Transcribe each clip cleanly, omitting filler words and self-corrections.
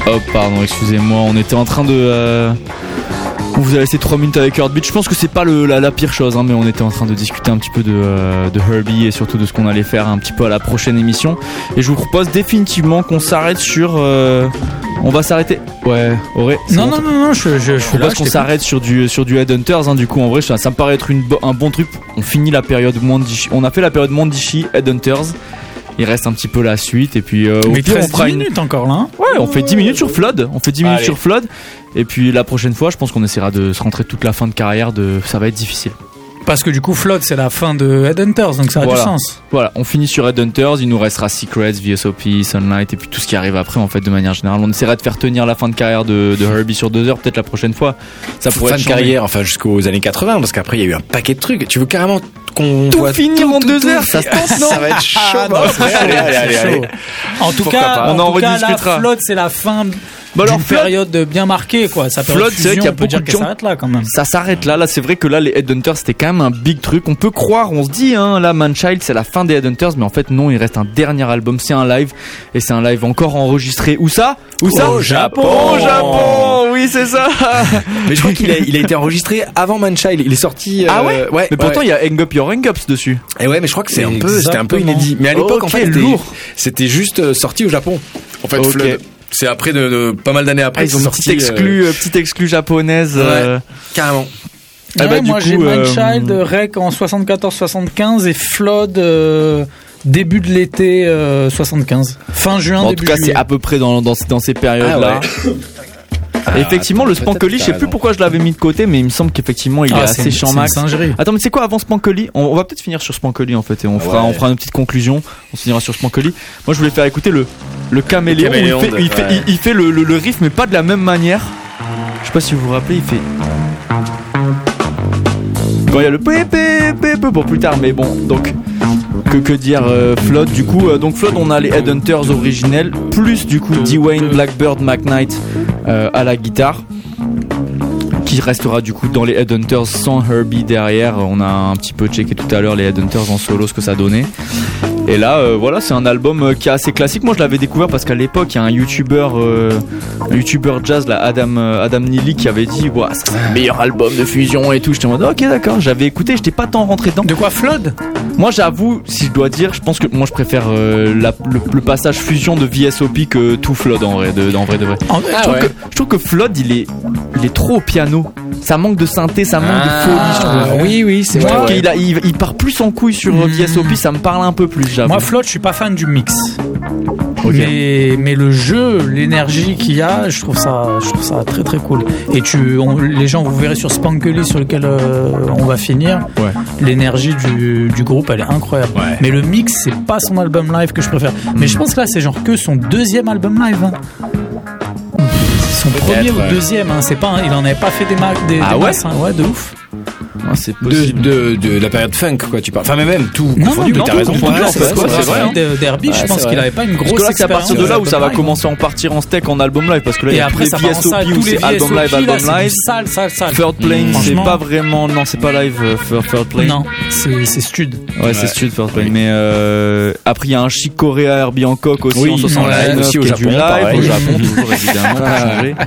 Oh pardon, excusez-moi, on était en train de... On vous a laissé 3 minutes avec Heartbeat. Je pense que c'est pas la pire chose, hein, mais on était en train de discuter un petit peu de Herbie et surtout de ce qu'on allait faire un petit peu à la prochaine émission. Et je vous propose définitivement qu'on s'arrête sur... On va s'arrêter. Ouais, Auré. Non, je suis là. Parce qu'on s'arrête sur du Headhunters. Hein, du coup, en vrai, ça me paraît être un bon truc. On finit la période Mondishi. On a fait la période Mondishi Headhunters. Il reste un petit peu la suite. Et puis, mais il reste 10 minutes encore là. Hein. Ouais, on fait 10 minutes sur Flood. Sur Flood. Et puis la prochaine fois, je pense qu'on essaiera de se rentrer toute la fin de carrière. Ça va être difficile. Parce que du coup, Flood, c'est la fin de Headhunters, donc ça a du sens. Voilà, on finit sur Headhunters, il nous restera Secrets, VSOP, Sunlight, et puis tout ce qui arrive après, en fait, de manière générale. On essaiera de faire tenir la fin de carrière de Herbie sur 2 heures, peut-être la prochaine fois. Ça pourrait être fin de carrière, enfin, jusqu'aux années 80, parce qu'après, il y a eu un paquet de trucs. Tu veux carrément qu'on tout voit finir en 2 heures, ça se tente, non? Ça va être chaud. Allez. En tout cas, la Flood, c'est la fin... une période bien marquée, quoi. Ça Flood, c'est vrai qu'il y a beaucoup de gens. Ça s'arrête là, quand même. Ça s'arrête là. Là, c'est vrai que là, les Headhunters, c'était quand même un big truc. On peut croire, on se dit, hein, là, Manchild, c'est la fin des Headhunters, mais en fait, non, il reste un dernier album. C'est un live, et c'est un live encore enregistré. Où ça? Au Japon. Au Japon, oui, c'est ça. Mais je crois qu'il a été enregistré avant Manchild. Il est sorti. Ah ouais? Mais pourtant, il y a Hang Up Your Hang Ups dessus. Et ouais, mais je crois que c'était un peu inédit. Mais à l'époque, en fait, c'était juste sorti au Japon. En fait, Flood. C'est après pas mal d'années après. Ils ont une petite exclu japonaise. Ouais, carrément. Moi j'ai Manchild, Rec en 74-75 et Flood début de l'été 75. Fin juin, début en tout cas, juillet. c'est à peu près dans ces périodes-là. Et effectivement, le Spankly, je sais plus pourquoi je l'avais mis de côté, mais il me semble qu'effectivement il est assez champ max. Attends, mais c'est quoi avant Spankly? On va peut-être finir sur Spankly en fait, et on fera une petite conclusion. On se finira sur Spankly. Moi, je voulais faire écouter le caméléon. Il fait le riff, mais pas de la même manière. Je sais pas si vous vous rappelez, il fait. Quand il y a le pépé pour plus tard, mais bon, donc. Que dire Flood du coup donc Flood on a les Headhunters originels plus du coup Dwayne Blackbird McKnight à la guitare qui restera du coup dans les Headhunters sans Herbie derrière. On a un petit peu checké tout à l'heure les Headhunters en solo ce que ça donnait. Et là voilà, c'est un album qui est assez classique. Moi je l'avais découvert parce qu'à l'époque il y a un YouTuber jazz là, Adam Neely, qui avait dit c'est le meilleur album de fusion et tout. J'étais en mode ok d'accord, j'avais écouté, j'étais pas tant rentré dedans. De quoi Flood? Moi j'avoue, si je dois dire, je pense que moi je préfère le passage fusion de VSOP que tout Flood en vrai de vrai. Je trouve que Flood il est trop au piano. Ça manque de synthé, ça manque de folie, je trouve. Oui, c'est vrai. Il part plus en couille sur VSOP, ça me parle un peu plus, j'avoue. Moi, Flood, je suis pas fan du mix. Okay. Mais le jeu, l'énergie qu'il y a, je trouve ça très très cool. Et les gens, vous verrez sur Spankly, sur lequel on va finir, l'énergie du groupe, elle est incroyable. Ouais. Mais le mix, c'est pas son album live que je préfère. Mais je pense que là, c'est genre que son 2e album live. Hein. Son premier ou 2e, hein. C'est pas, il en avait pas fait des masses, hein. Ouais, de ouf. C'est de la période funk, quoi, tu parles. Enfin, mais même tout confondu, t'as raison. C'est vrai. D'Herbie, je pense qu'il avait pas une grosse expérience. C'est à partir de là où ça va commencer à en partir en steak en album live, parce que là, il y a tous les VSOP où c'est album live. Sale. Third Plane, c'est pas vraiment, non, c'est pas live, Third Plane. Non, c'est Stud. Ouais, c'est Stud, Third Plane. Mais après, il y a un Chic Corea, Herbie Hancock aussi en 79, aussi au Japon, toujours évidemment, pas changé.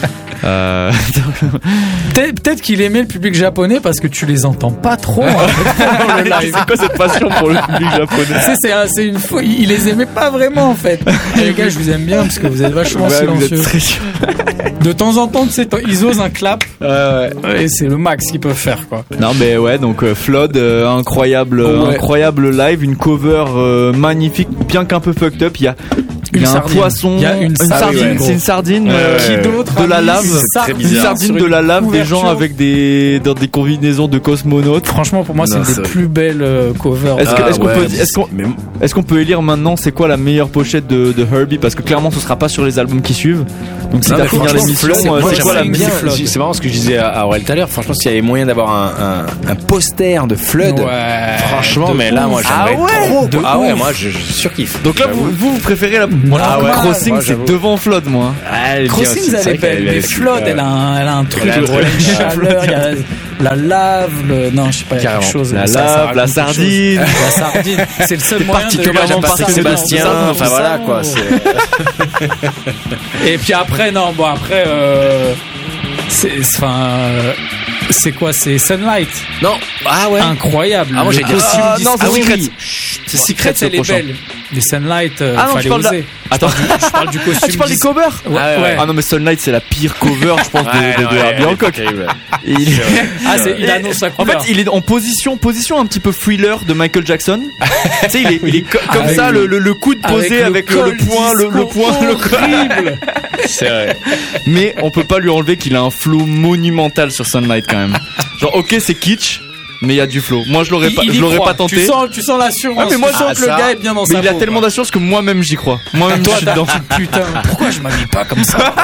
Peut-être qu'il aimait le public japonais parce que tu les entends pas trop. C'est quoi cette passion pour le public japonais? C'est une fois, il les aimait pas vraiment en fait. Les gars, je vous aime bien parce que vous êtes vachement silencieux. De temps en temps, tu sais, ils osent un clap. Et c'est le max qu'ils peuvent faire, quoi. Non, mais ouais, donc Flood, incroyable live, une cover magnifique, bien qu'un peu fucked up. Il y a un poisson, une sardine, c'est une sardine de la lave, une sardine de la lave, des gens avec dans des combinaisons de cosmonautes. Franchement, pour moi, c'est une des plus belles covers. Est-ce qu'on peut élire maintenant c'est quoi la meilleure pochette de Herbie, parce que clairement ce sera pas sur les albums qui suivent. Donc si t'as fini l'émission, c'est quoi la meilleure? C'est marrant ce que je disais à Aurel tout à l'heure. Franchement, s'il y avait moyen d'avoir un poster de Flood, franchement, mais là, moi, j'aimerais trop. Ah ouais, moi, je surkiffe. Donc là, vous préférez la Crossing, c'est devant Flood, moi. Crossings, elle est belle. Mais Flood, elle a un truc, une chaleur, il y a la lave, non, je sais pas, il y a quelque chose. La lave, la sardine. La sardine, c'est le seul moyen de particulièrement Patrick Sébastien, enfin voilà quoi. Et puis après, c'est quoi? C'est Sunlight. Non, ah ouais. Incroyable. Ah moi j'ai dit non, c'est Secret. C'est Secret, elle est belle. Les Sunlight, fallait oser. Attends, je parle du costume. Tu parles des covers? Ouais. Ah non, mais Sunlight c'est la pire cover, je pense, de Herbie Hancock. Il annonce la cover. En fait, il est en position un petit peu Thriller de Michael Jackson. Tu sais, il est comme ça, le coude posé avec le poing, le horrible. C'est vrai. Mais on peut pas lui enlever qu'il a un flow monumental sur Sunlight quand même. Genre, ok, c'est kitsch, mais il y a du flow. Moi, je l'aurais pas tenté. Tu sens l'assurance. Mais moi, je sens que le gars est bien dans sa peau. Mais il a tellement d'assurance que moi-même j'y crois. Moi-même, toi, je suis dedans. Putain, pourquoi je m'habille pas comme ça?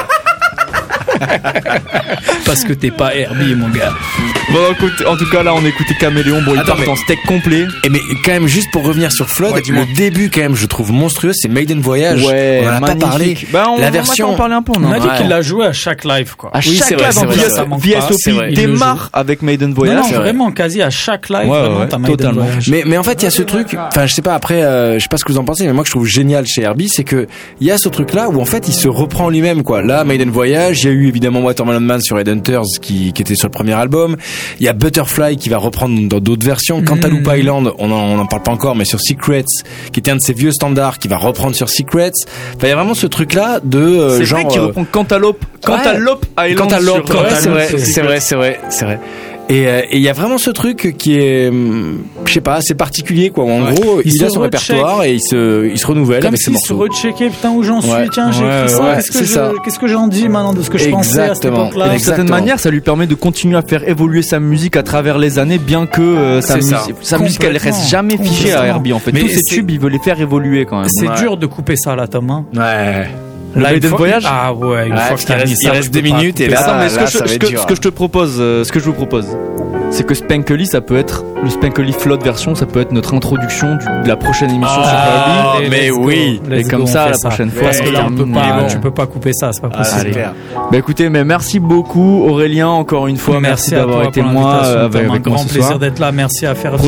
Parce que t'es pas Herbie, mon gars. Bon, écoute, en tout cas, là, on écoutait Caméléon. Bon, il part en steak complet. Et mais quand même, juste pour revenir sur Flood, le début, quand même, je trouve monstrueux. C'est Maiden Voyage. Ouais, on en a pas parlé. La version. On en parler un peu. On a dit qu'il l'a joué à chaque live, quoi. À chaque live, VSOP, il démarre avec Maiden Voyage. Non, vraiment, quasi à chaque live. Vraiment, t'as Maiden Voyage. Mais en fait, il y a ce truc. Enfin, je sais pas. Après, je sais pas ce que vous en pensez, mais moi, que je trouve génial chez Herbie, c'est que il y a ce truc-là où en fait, il se reprend lui-même, quoi. Là, Maiden Voyage, il y a eu évidemment Watermelon Man sur Headhunters qui était sur le premier album. Il y a Butterfly qui va reprendre dans d'autres versions. Cantaloupe Island, on en parle pas encore, mais sur Secrets, qui était un de ses vieux standards, qui va reprendre sur Secrets. Enfin, il y a vraiment ce truc-là de c'est genre. C'est vrai qu'il reprend Cantaloupe Island. Cantaloupe, c'est vrai. Et il y a vraiment ce truc qui est, je sais pas, assez particulier, quoi. En gros, il a son répertoire et il se renouvelle avec ses morceaux. Comme s'il se recheckait, putain, où j'en suis, tiens, j'ai écrit ça. Qu'est-ce que j'en dis maintenant de ce que je pensais à cette époque-là? D'une certaine manière, ça lui permet de continuer à faire évoluer sa musique à travers les années, bien que sa musique, elle reste jamais fichée à Herbie, en fait. Tous ses tubes, il veut les faire évoluer quand même. C'est dur de couper ça, là, Tom. Ouais. Maiden Voyage. Ah ouais, une fois qu'il reste 2 minutes et là, ce que je vous propose, c'est que Spankly, ça peut être le Spankly Flood version, ça peut être notre introduction de la prochaine émission sur Herbie. Mais oui, et comme ça la prochaine fois. Parce que là, tu peux pas couper ça, c'est pas possible. Bah écoutez, mais merci beaucoup Aurélien, encore une fois, merci d'avoir été moi avec un grand plaisir d'être là. Merci à Ferdi.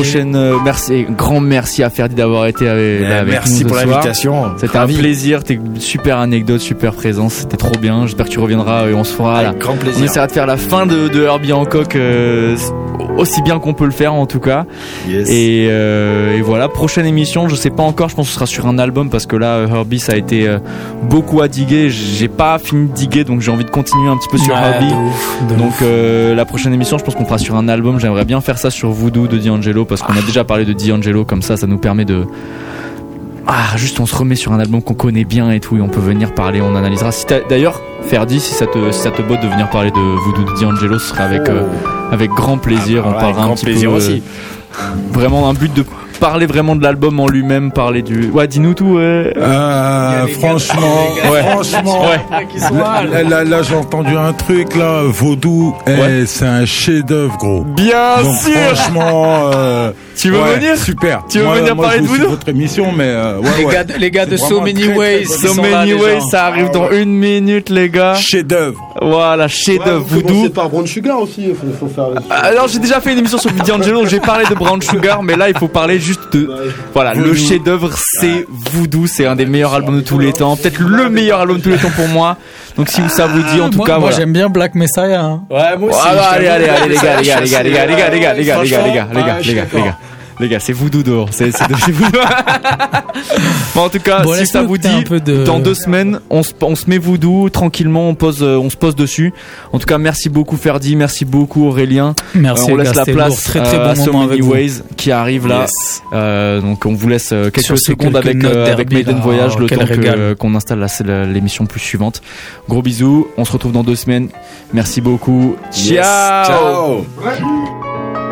Grand merci à Ferdi d'avoir été avec nous. Merci pour l'invitation. C'était un plaisir, t'es super anecdote, super présence, c'était trop bien. J'espère que tu reviendras et on se fera là. Grand plaisir. On essaiera de faire la fin de Herbie Hancock aussi bien qu'on peut le faire en tout cas. Yes. Et voilà, prochaine émission, je sais pas encore, je pense que ce sera sur un album parce que là Herbie ça a été beaucoup à diguer, j'ai pas fini de diguer donc j'ai envie de continuer un petit peu sur Herbie. Donc la prochaine émission, je pense qu'on fera sur un album, j'aimerais bien faire ça sur Voodoo de D'Angelo parce qu'on a déjà parlé de D'Angelo, comme ça nous permet de juste on se remet sur un album qu'on connaît bien et tout et on peut venir parler, on analysera. D'ailleurs Ferdi, si ça te botte de venir parler de Voodoo de D'Angelo, ce serait avec grand plaisir. On parlera un petit peu aussi. Vraiment un but de parler vraiment de l'album en lui-même, parler du. Ouais, dis-nous tout. Franchement, là j'ai entendu un truc là, Vaudou, c'est un chef-d'œuvre, gros. Bien donc, sûr. Franchement, tu veux venir? Super. Tu veux venir parler de Voodoo? Votre émission, mais les gars de So Many Ways, ça arrive dans 1 minute, les gars. Chef-d'œuvre. Voilà, chef-d'œuvre Voodoo. C'est par Brown Sugar aussi, faut faire. Alors j'ai déjà fait une émission sur D'Angelo, j'ai parlé de Brown Sugar, mais là il faut parler juste de. Voilà, le chef-d'œuvre c'est Voodoo, c'est un des meilleurs albums de tous les temps, peut-être le meilleur album de tous les temps pour moi. Donc si ça vous dit, en tout cas, moi j'aime bien Black Messiah. Ouais, moi aussi. Allez, les gars. Les gars, c'est Voodoo dehors. C'est Voodoo. Bon, en tout cas, si ça vous dit, dans 2 semaines, on se met Voodoo tranquillement, on se pose dessus. En tout cas, merci beaucoup Ferdi, merci beaucoup Aurélien. Merci. On laisse la place très bon à So moment Many Ways qui arrive là. Donc on vous laisse quelques secondes avec Maiden Voyage, le temps qu'on installe l'émission plus suivante. Gros bisous, on se retrouve dans 2 semaines. Merci beaucoup. Ciao. Ciao.